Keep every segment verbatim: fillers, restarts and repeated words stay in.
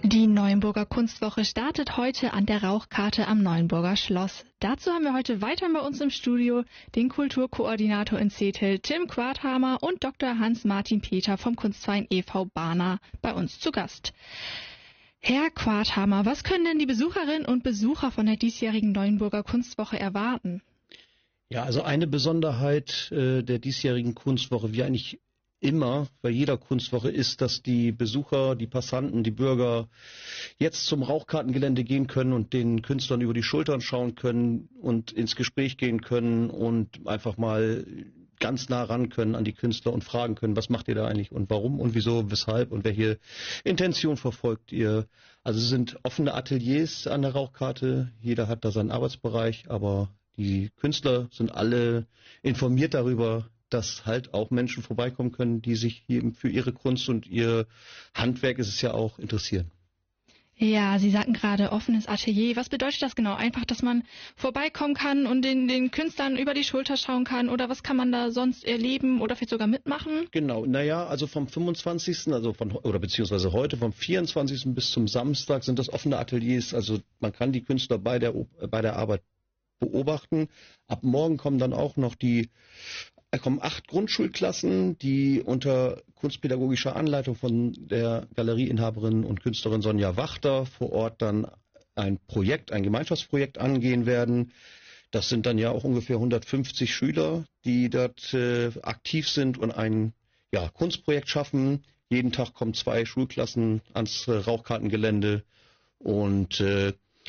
Die Neuenburger Kunstwoche startet heute an der Rauchkarte am Neuenburger Schloss. Dazu haben wir heute weiter bei uns im Studio den Kulturkoordinator in Zetel, Tim Quarthamer, und Doktor Hans-Martin Peter vom Kunstverein E V Barna bei uns zu Gast. Herr Quarthamer, was können denn die Besucherinnen und Besucher von der diesjährigen Neuenburger Kunstwoche erwarten? Ja, also eine Besonderheit äh, der diesjährigen Kunstwoche, wie eigentlich immer bei jeder Kunstwoche, ist, dass die Besucher, die Passanten, die Bürger jetzt zum Rauchkartengelände gehen können und den Künstlern über die Schultern schauen können und ins Gespräch gehen können und einfach mal ganz nah ran können an die Künstler und fragen können, was macht ihr da eigentlich und warum und wieso, weshalb und welche Intention verfolgt ihr. Also es sind offene Ateliers an der Rauchkarte, jeder hat da seinen Arbeitsbereich, aber die Künstler sind alle informiert darüber, dass halt auch Menschen vorbeikommen können, die sich hier für ihre Kunst und ihr Handwerk, ist es ja auch, interessieren. Ja, Sie sagten gerade offenes Atelier. Was bedeutet das genau? Einfach, dass man vorbeikommen kann und den, den Künstlern über die Schulter schauen kann? Oder was kann man da sonst erleben oder vielleicht sogar mitmachen? Genau, naja, also vom fünfundzwanzigsten also von oder beziehungsweise heute vom vierundzwanzigsten bis zum Samstag sind das offene Ateliers. Also man kann die Künstler bei der bei der Arbeit beobachten. Ab morgen kommen dann auch noch die Da kommen acht Grundschulklassen, die unter kunstpädagogischer Anleitung von der Galerieinhaberin und Künstlerin Sonja Wachter vor Ort dann ein Projekt, ein Gemeinschaftsprojekt angehen werden. Das sind dann ja auch ungefähr hundertfünfzig Schüler, die dort äh, aktiv sind und ein ja, Kunstprojekt schaffen. Jeden Tag kommen zwei Schulklassen ans äh, Rauchkartengelände und äh,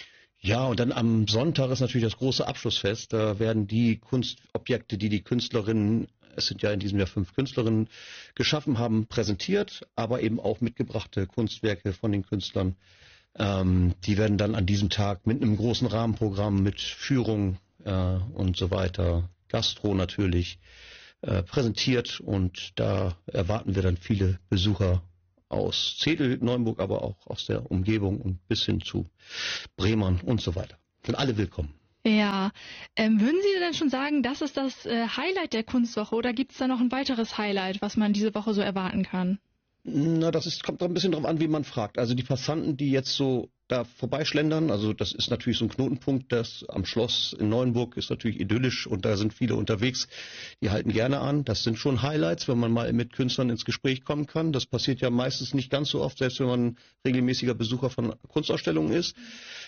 Ja, und dann am Sonntag ist natürlich das große Abschlussfest. Da werden die Kunstobjekte, die die Künstlerinnen, es sind ja in diesem Jahr fünf Künstlerinnen, geschaffen haben, präsentiert, aber eben auch mitgebrachte Kunstwerke von den Künstlern. Ähm, die werden dann an diesem Tag mit einem großen Rahmenprogramm, mit Führung äh, und so weiter, Gastro natürlich, äh, präsentiert. Und da erwarten wir dann viele Besucher aus Zetel, Neuenburg, aber auch aus der Umgebung und bis hin zu Bremern und so weiter. Sind alle willkommen. Ja, ähm, würden Sie denn schon sagen, das ist das äh, Highlight der Kunstwoche oder gibt es da noch ein weiteres Highlight, was man diese Woche so erwarten kann? Na, das ist, kommt doch ein bisschen drauf an, wie man fragt. Also die Passanten, die jetzt so da vorbeischlendern, also das ist natürlich so ein Knotenpunkt, das am Schloss in Neuenburg ist natürlich idyllisch und da sind viele unterwegs, die halten gerne an. Das sind schon Highlights, wenn man mal mit Künstlern ins Gespräch kommen kann. Das passiert ja meistens nicht ganz so oft, selbst wenn man regelmäßiger Besucher von Kunstausstellungen ist.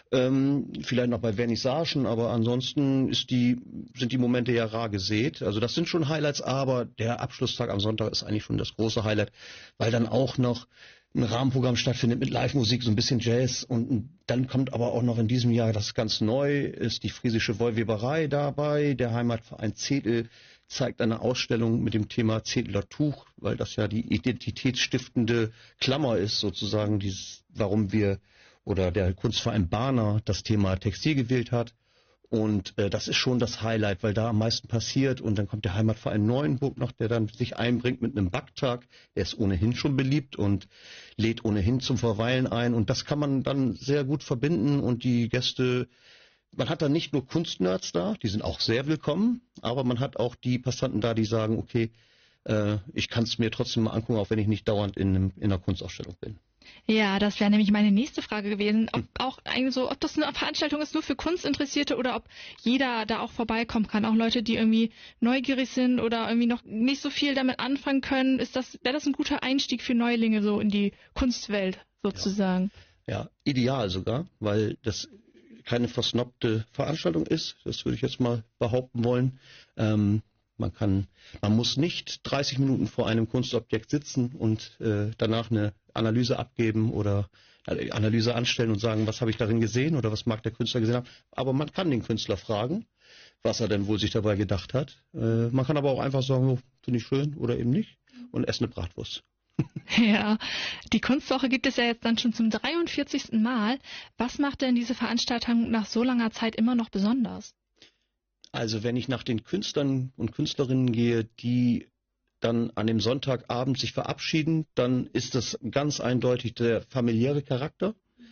Ähm, vielleicht noch bei Vernissagen, aber ansonsten ist die, sind die Momente ja rar gesät. Also das sind schon Highlights, aber der Abschlusstag am Sonntag ist eigentlich schon das große Highlight, weil dann auch noch ein Rahmenprogramm stattfindet mit Live-Musik, so ein bisschen Jazz und dann kommt aber auch noch in diesem Jahr, das ganz neu ist, die friesische Wollweberei dabei. Der Heimatverein Zetel zeigt eine Ausstellung mit dem Thema Zeteler Tuch, weil das ja die identitätsstiftende Klammer ist sozusagen, dieses, warum wir oder der Kunstverein Barna das Thema Textil gewählt hat. Und äh, das ist schon das Highlight, weil da am meisten passiert. Und dann kommt der Heimatverein Neuenburg noch, der dann sich einbringt mit einem Backtag. Der ist ohnehin schon beliebt und lädt ohnehin zum Verweilen ein. Und das kann man dann sehr gut verbinden. Und die Gäste, man hat dann nicht nur Kunstnerds da, die sind auch sehr willkommen, aber man hat auch die Passanten da, die sagen, okay, äh, ich kann es mir trotzdem mal angucken, auch wenn ich nicht dauernd in, einem, in einer Kunstausstellung bin. Ja, das wäre nämlich meine nächste Frage gewesen, ob auch eigentlich so, ob das eine Veranstaltung ist nur für Kunstinteressierte oder ob jeder da auch vorbeikommen kann, auch Leute, die irgendwie neugierig sind oder irgendwie noch nicht so viel damit anfangen können. Ist das, wäre das ein guter Einstieg für Neulinge so in die Kunstwelt sozusagen? Ja, ja, ideal sogar, weil das keine versnobte Veranstaltung ist. Das würde ich jetzt mal behaupten wollen. Ähm, Man kann, man muss nicht dreißig Minuten vor einem Kunstobjekt sitzen und äh, danach eine Analyse abgeben oder eine Analyse anstellen und sagen, was habe ich darin gesehen oder was mag der Künstler gesehen haben. Aber man kann den Künstler fragen, was er denn wohl sich dabei gedacht hat. Äh, man kann aber auch einfach sagen, oh, finde ich schön oder eben nicht und esse eine Bratwurst. Ja, die Kunstwoche gibt es ja jetzt dann schon zum dreiundvierzigsten Mal. Was macht denn diese Veranstaltung nach so langer Zeit immer noch besonders? Also wenn ich nach den Künstlern und Künstlerinnen gehe, die dann an dem Sonntagabend sich verabschieden, dann ist das ganz eindeutig der familiäre Charakter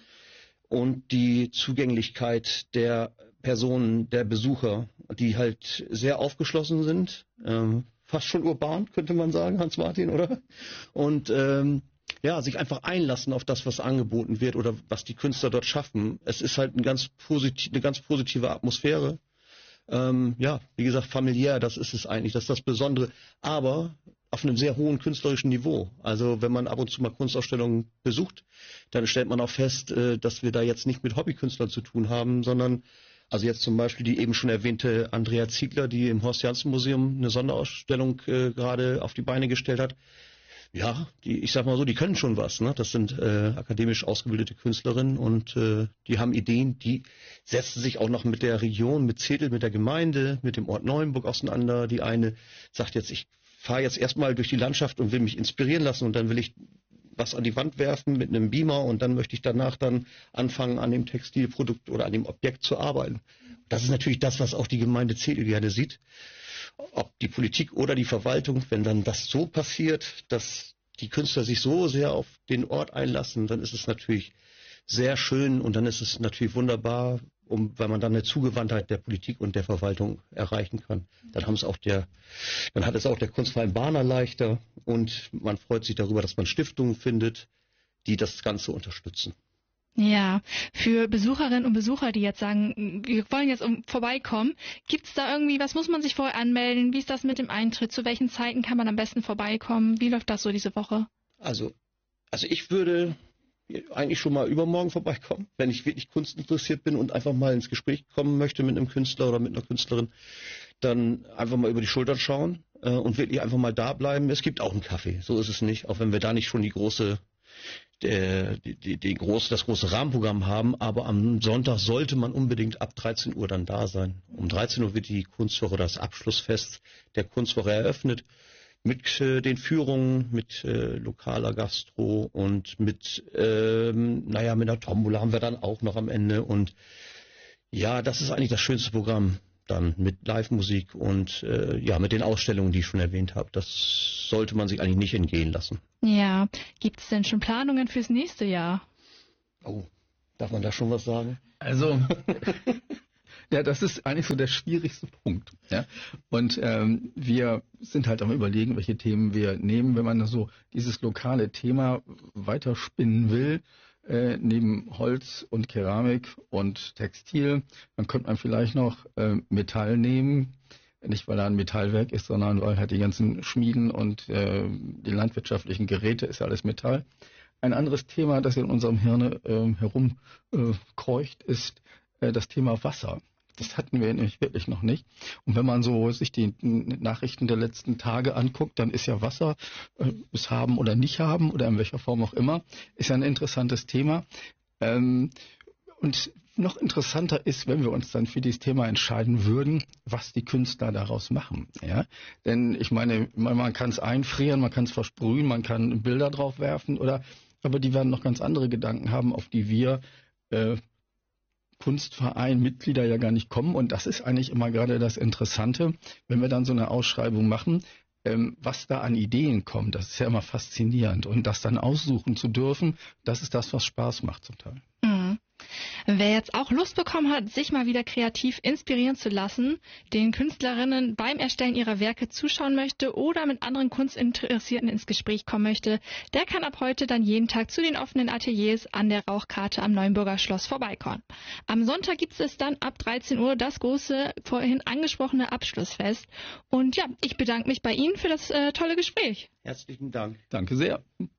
und die Zugänglichkeit der Personen, der Besucher, die halt sehr aufgeschlossen sind, ähm, fast schon urban, könnte man sagen, Hans-Martin, oder? Und ähm, ja, sich einfach einlassen auf das, was angeboten wird oder was die Künstler dort schaffen. Es ist halt ein ganz positiv, eine ganz positive Atmosphäre. Ähm, ja, wie gesagt, familiär, das ist es eigentlich, das ist das Besondere, aber auf einem sehr hohen künstlerischen Niveau. Also wenn man ab und zu mal Kunstausstellungen besucht, dann stellt man auch fest, äh, dass wir da jetzt nicht mit Hobbykünstlern zu tun haben, sondern also jetzt zum Beispiel die eben schon erwähnte Andrea Ziegler, die im Horst-Janssen-Museum eine Sonderausstellung äh, gerade auf die Beine gestellt hat. Ja, die, ich sag mal so, die können schon was. Ne? Das sind äh, akademisch ausgebildete Künstlerinnen und äh, die haben Ideen, die setzen sich auch noch mit der Region, mit Zetel, mit der Gemeinde, mit dem Ort Neuenburg auseinander. Die eine sagt jetzt, ich fahre jetzt erstmal durch die Landschaft und will mich inspirieren lassen und dann will ich was an die Wand werfen mit einem Beamer und dann möchte ich danach dann anfangen, an dem Textilprodukt oder an dem Objekt zu arbeiten. Das ist natürlich das, was auch die Gemeinde Zetel gerne sieht. Ob die Politik oder die Verwaltung, wenn dann das so passiert, dass die Künstler sich so sehr auf den Ort einlassen, dann ist es natürlich sehr schön und dann ist es natürlich wunderbar, um, weil man dann eine Zugewandtheit der Politik und der Verwaltung erreichen kann. Dann haben es auch der, dann hat es auch der Kunstverein Bahner leichter und man freut sich darüber, dass man Stiftungen findet, die das Ganze unterstützen. Ja, für Besucherinnen und Besucher, die jetzt sagen, wir wollen jetzt um, vorbeikommen, gibt es da irgendwie, was muss man sich vorher anmelden? Wie ist das mit dem Eintritt? Zu welchen Zeiten kann man am besten vorbeikommen? Wie läuft das so diese Woche? Also, also ich würde eigentlich schon mal übermorgen vorbeikommen, wenn ich wirklich kunstinteressiert bin und einfach mal ins Gespräch kommen möchte mit einem Künstler oder mit einer Künstlerin, dann einfach mal über die Schultern schauen äh, und wirklich einfach mal da bleiben. Es gibt auch einen Kaffee, so ist es nicht, auch wenn wir da nicht schon die große Der, die, die, die große, das große Rahmenprogramm haben, aber am Sonntag sollte man unbedingt ab dreizehn Uhr dann da sein. Um dreizehn Uhr wird die Kunstwoche, das Abschlussfest der Kunstwoche eröffnet, mit äh, den Führungen, mit äh, lokaler Gastro und mit, ähm, naja, mit einer Tombola haben wir dann auch noch am Ende. Und ja, das ist eigentlich das schönste Programm dann mit Live-Musik und äh, ja, mit den Ausstellungen, die ich schon erwähnt habe. Das sollte man sich eigentlich nicht entgehen lassen. Ja, gibt es denn schon Planungen fürs nächste Jahr? Oh, darf man da schon was sagen? Also, ja, das ist eigentlich so der schwierigste Punkt. Ja? Und ähm, wir sind halt am Überlegen, welche Themen wir nehmen, wenn man so dieses lokale Thema weiterspinnen will. Äh, neben Holz und Keramik und Textil, dann könnte man vielleicht noch äh, Metall nehmen. Nicht, weil da ein Metallwerk ist, sondern weil halt die ganzen Schmieden und äh, die landwirtschaftlichen Geräte ist ja alles Metall. Ein anderes Thema, das in unserem Hirn äh, herumkreucht, äh, ist äh, das Thema Wasser. Das hatten wir nämlich wirklich noch nicht. Und wenn man so sich die Nachrichten der letzten Tage anguckt, dann ist ja Wasser, äh, es haben oder nicht haben oder in welcher Form auch immer, ist ja ein interessantes Thema. Ähm, und noch interessanter ist, wenn wir uns dann für dieses Thema entscheiden würden, was die Künstler daraus machen. Ja? Denn ich meine, man, man kann es einfrieren, man kann es versprühen, man kann Bilder drauf werfen, oder, aber die werden noch ganz andere Gedanken haben, auf die wir äh, Kunstverein, Mitglieder ja gar nicht kommen. Und das ist eigentlich immer gerade das Interessante, wenn wir dann so eine Ausschreibung machen, ähm, was da an Ideen kommt. Das ist ja immer faszinierend. Und das dann aussuchen zu dürfen, das ist das, was Spaß macht zum Teil. Mhm. Wer jetzt auch Lust bekommen hat, sich mal wieder kreativ inspirieren zu lassen, den Künstlerinnen beim Erstellen ihrer Werke zuschauen möchte oder mit anderen Kunstinteressierten ins Gespräch kommen möchte, der kann ab heute dann jeden Tag zu den offenen Ateliers an der Rauchkarte am Neuenburger Schloss vorbeikommen. Am Sonntag gibt es dann ab dreizehn Uhr das große, vorhin angesprochene Abschlussfest. Und ja, ich bedanke mich bei Ihnen für das äh, tolle Gespräch. Herzlichen Dank. Danke sehr.